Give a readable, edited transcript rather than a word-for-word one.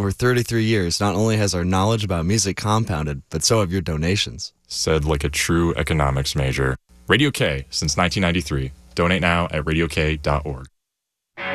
Over 33 years, not only has our knowledge about music compounded, but so have your donations. Said like a true economics major. Radio K since 1993. Donate now at radiok.org.